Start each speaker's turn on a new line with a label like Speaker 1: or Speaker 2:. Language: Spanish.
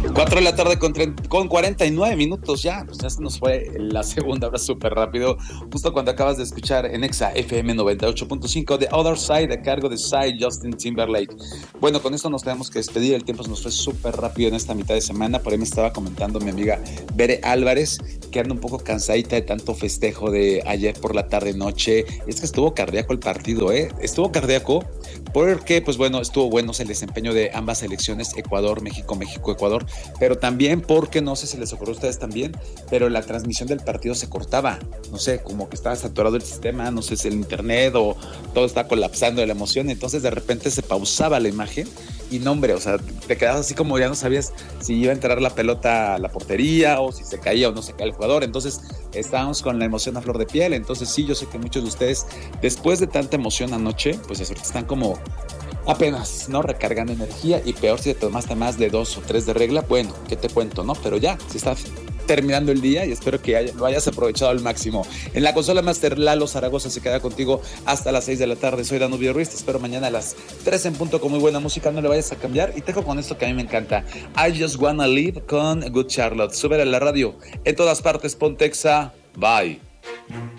Speaker 1: 4 de la tarde con 49 minutos ya. Pues ya se nos fue la segunda hora súper rápido. Justo cuando acabas de escuchar en Exa FM 98.5 The Other Side a cargo de Psy, Justin Timberlake. Bueno, con esto nos tenemos que despedir. El tiempo se nos fue súper rápido en esta mitad de semana. Por ahí me estaba comentando mi amiga Bere Álvarez que anda un poco cansadita de tanto festejo de ayer por la tarde noche. Es que estuvo cardíaco el partido, ¿eh? Estuvo cardíaco porque, pues bueno, estuvo bueno el desempeño de ambas selecciones, Ecuador, México, México, Ecuador, pero también porque, no sé si les ocurrió a ustedes también, pero la transmisión del partido se cortaba, no sé, como que estaba saturado el sistema, no sé si el internet o todo está colapsando de la emoción, entonces de repente se pausaba la imagen y no, hombre, o sea, te quedabas así como ya no sabías si iba a entrar la pelota a la portería o si se caía o no se caía el jugador, entonces estábamos con la emoción a flor de piel, entonces sí, yo sé que muchos de ustedes, después de tanta emoción anoche, pues ahorita están como apenas, ¿no? Recargando energía y peor si te tomaste más de 2 o 3 de regla, bueno, ¿qué te cuento, no? Pero ya, se está terminando el día y espero que lo hayas aprovechado al máximo. En la consola Master, Lalo Zaragoza se queda contigo hasta las 6 de la tarde. Soy Danubio Ruiz, te espero mañana a las 3 en punto con muy buena música, no le vayas a cambiar y te dejo con esto que a mí me encanta. I Just Wanna Live con Good Charlotte. Súbele a la radio, en todas partes, Pontexa, bye.